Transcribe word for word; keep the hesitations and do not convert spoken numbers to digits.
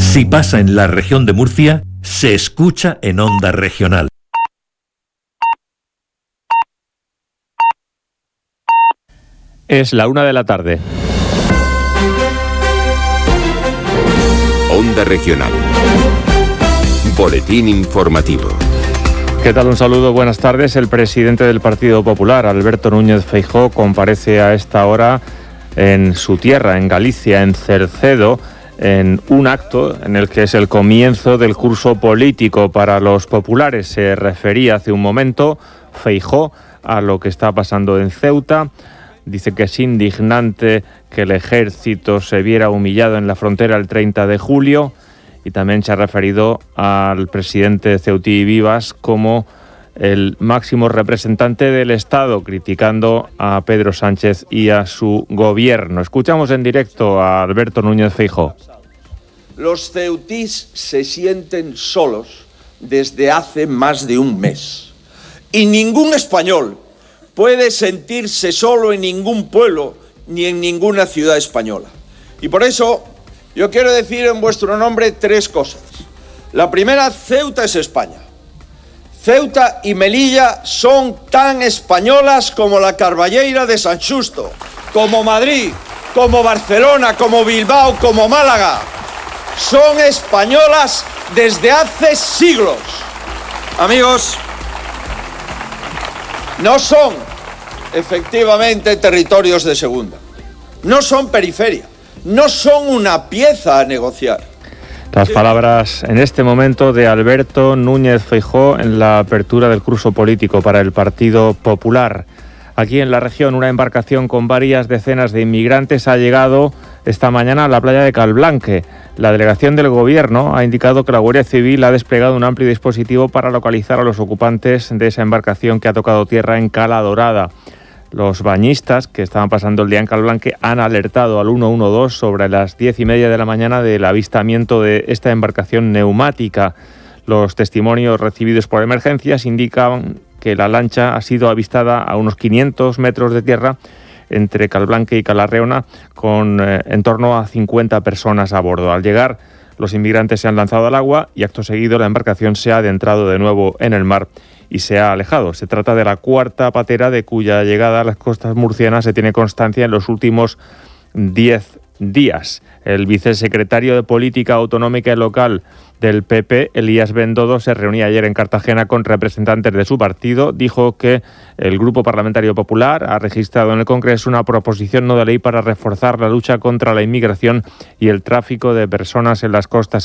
Si pasa en la región de Murcia, se escucha en Onda Regional. Es la una de la tarde. Onda Regional. Boletín informativo. ¿Qué tal? Un saludo, buenas tardes. El presidente del Partido Popular, Alberto Núñez Feijóo, comparece a esta hora en su tierra, en Galicia, en Cercedo, en un acto en el que es el comienzo del curso político para los populares. Se refería hace un momento Feijóo a lo que está pasando en Ceuta. Dice que es indignante que el ejército se viera humillado en la frontera el treinta de julio y también se ha referido al presidente Ceutí Vivas como el máximo representante del Estado, criticando a Pedro Sánchez y a su gobierno. Escuchamos en directo a Alberto Núñez Feijóo. Los ceutís se sienten solos desde hace más de un mes y ningún español puede sentirse solo en ningún pueblo ni en ninguna ciudad española. Y por eso yo quiero decir en vuestro nombre tres cosas. La primera, Ceuta es España. Ceuta y Melilla son tan españolas como la Carballeira de San Xusto, como Madrid, como Barcelona, como Bilbao, como Málaga. Son españolas desde hace siglos. Amigos, no son efectivamente territorios de segunda, no son periferia, no son una pieza a negociar. Las palabras en este momento de Alberto Núñez Feijóo en la apertura del curso político para el Partido Popular. Aquí en la región, una embarcación con varias decenas de inmigrantes ha llegado esta mañana a la playa de Calblanque. La delegación del Gobierno ha indicado que la Guardia Civil ha desplegado un amplio dispositivo para localizar a los ocupantes de esa embarcación que ha tocado tierra en Cala Dorada. Los bañistas que estaban pasando el día en Calblanque han alertado al ciento doce sobre las diez y media de la mañana del avistamiento de esta embarcación neumática. Los testimonios recibidos por emergencias indican que la lancha ha sido avistada a unos quinientos metros de tierra entre Calblanque y Calarreona, con eh, en torno a cincuenta personas a bordo. Al llegar, los inmigrantes se han lanzado al agua y acto seguido la embarcación se ha adentrado de nuevo en el mar y se ha alejado. Se trata de la cuarta patera de cuya llegada a las costas murcianas se tiene constancia en los últimos diez días. El vicesecretario de Política Autonómica y Local del P P, Elías Bendodo, se reunía ayer en Cartagena con representantes de su partido. Dijo que el Grupo Parlamentario Popular ha registrado en el Congreso una proposición no de ley para reforzar la lucha contra la inmigración y el tráfico de personas en las costas